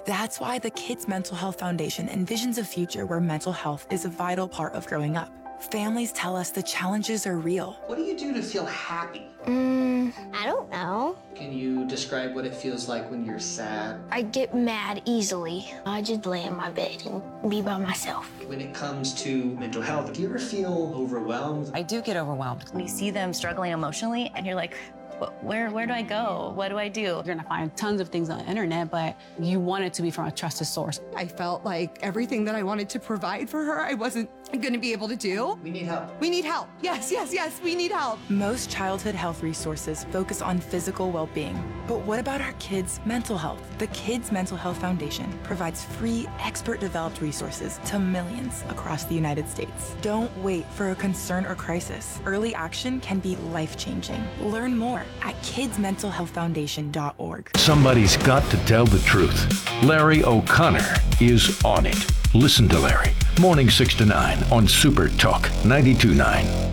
That's why the Kids Mental Health Foundation envisions a future where mental health is a vital part of growing up. Families tell us the challenges are real. What do you do to feel happy? I don't know. Can you describe what it feels like when you're sad? I get mad easily. I just lay in my bed and be by myself. When it comes to mental health, do you ever feel overwhelmed? I do get overwhelmed. You see them struggling emotionally, and you're like, where do I go? What do I do? You're gonna find tons of things on the internet, but you want it to be from a trusted source. I felt like everything that I wanted to provide for her, I wasn't gonna be able to do. We need help. We need help. Yes, we need help. Most childhood health resources focus on physical well-being. But what about our kids' mental health? The Kids Mental Health Foundation provides free, expert-developed resources to millions across the United States. Don't wait for a concern or crisis. Early action can be life-changing. Learn more at kidsmentalhealthfoundation.org. Somebody's got to tell the truth. Larry O'Connor is on it. Listen to Larry. Morning 6 to 9 on Super Talk 92.9.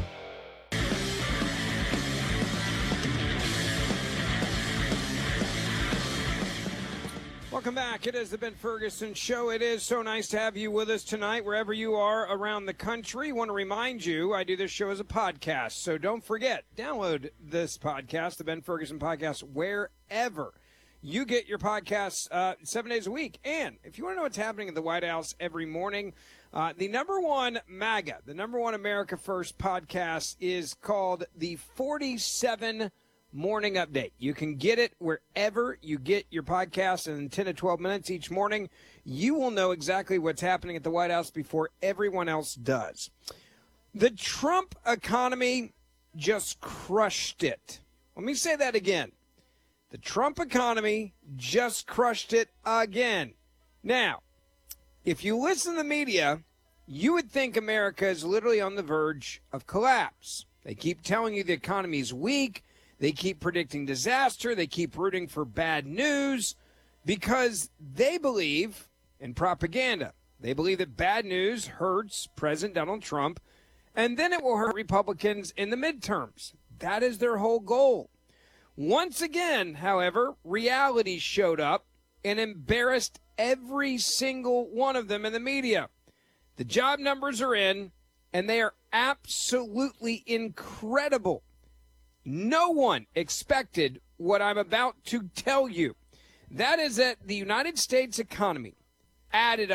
Welcome back. It is the Ben Ferguson Show. It is so nice to have you with us tonight, wherever you are around the country. I want to remind you, I do this show as a podcast, so don't forget, download this podcast, the Ben Ferguson Podcast, wherever you get your podcasts 7 days a week. And if you want to know what's happening at the White House every morning, the number one MAGA, the number one America First podcast is called the 47 Morning Update. You can get it wherever you get your podcasts, and in 10 to 12 minutes each morning, you will know exactly what's happening at the White House before everyone else does. The Trump economy just crushed it. Let me say that again. The Trump economy just crushed it again. Now, if you listen to the media, you would think America is literally on the verge of collapse. They keep telling you the economy is weak. They keep predicting disaster. They keep rooting for bad news because they believe in propaganda. They believe that bad news hurts President Donald Trump, and then it will hurt Republicans in the midterms. That is their whole goal. Once again, however, reality showed up and embarrassed every single one of them in the media. The job numbers are in, and they are absolutely incredible. No one expected what I'm about to tell you. That is that the United States economy added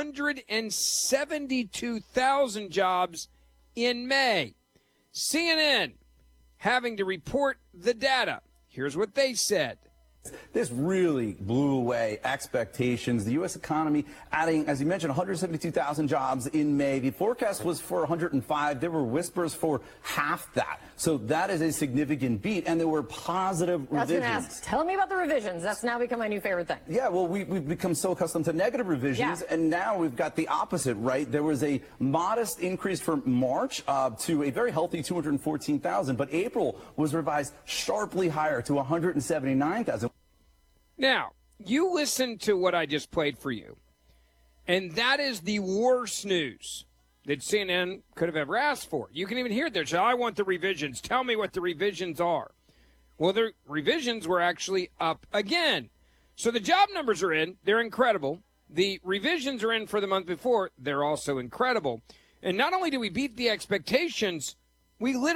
172,000 jobs in May. CNN having to report the data. Here's what they said. This really blew away expectations. The U.S. economy adding, as you mentioned, 172,000 jobs in May. The forecast was for 105. There were whispers for half that. So that is a significant beat, and there were positive revisions. Ask, tell me about the revisions. That's now become my new favorite thing. Yeah, well, we've become so accustomed to negative revisions, and now we've got the opposite, right? There was a modest increase from March to a very healthy 214,000, but April was revised sharply higher to 179,000. Now, you listen to what I just played for you, and that is the worst news that CNN could have ever asked for. You can even hear it there. So I want the revisions. Tell me what the revisions are. Well, the revisions were actually up again. So the job numbers are in. They're incredible. The revisions are in for the month before. They're also incredible. And not only do we beat the expectations, we literally